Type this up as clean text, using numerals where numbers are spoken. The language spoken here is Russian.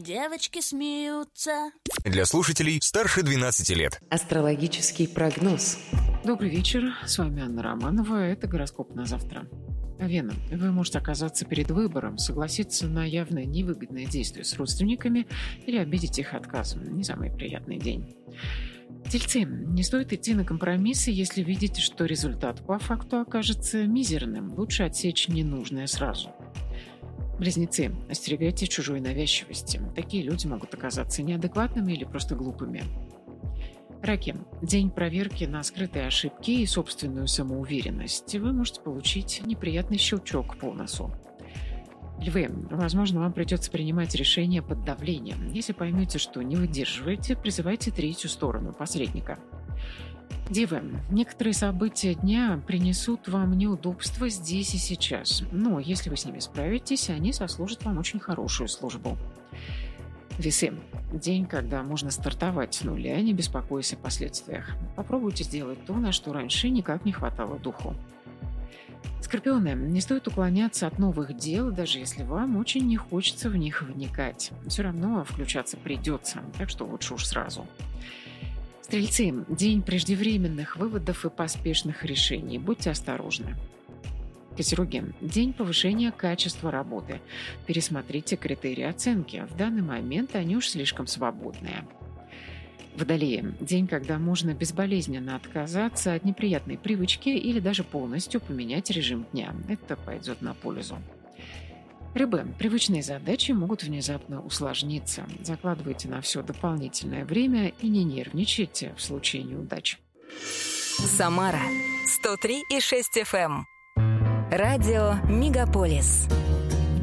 девочки смеются. Для слушателей старше 12 лет. Астрологический прогноз. Добрый вечер, с вами Анна Романова, это гороскоп на завтра. Вена, вы можете оказаться перед выбором, согласиться на явно невыгодное действие с родственниками или обидеть их отказом. Не самый приятный день. Тельцы, не стоит идти на компромиссы, если видите, что результат по факту окажется мизерным. Лучше отсечь ненужное сразу. Близнецы, остерегайтесь чужой навязчивости. Такие люди могут оказаться неадекватными или просто глупыми. Раки, день проверки на скрытые ошибки и собственную самоуверенность. Вы можете получить неприятный щелчок по носу. Львы, возможно, вам придется принимать решения под давлением. Если поймете, что не выдерживаете, призывайте третью сторону, посредника. Девы, некоторые события дня принесут вам неудобства здесь и сейчас. Но если вы с ними справитесь, они сослужат вам очень хорошую службу. Весы. День, когда можно стартовать с нуля, не беспокоясь о последствиях. Попробуйте сделать то, на что раньше никак не хватало духу. Скорпионы, не стоит уклоняться от новых дел, даже если вам очень не хочется в них вникать. Все равно включаться придется, так что лучше уж сразу. Стрельцы, день преждевременных выводов и поспешных решений. Будьте осторожны. Козероги, день повышения качества работы. Пересмотрите критерии оценки. В данный момент они уж слишком свободные. Водолеи, день, когда можно безболезненно отказаться от неприятной привычки или даже полностью поменять режим дня. Это пойдет на пользу. Рыбы, привычные задачи могут внезапно усложниться. Закладывайте на все дополнительное время и не нервничайте в случае неудач. Самара 103,6 FM. Радио Мегаполис.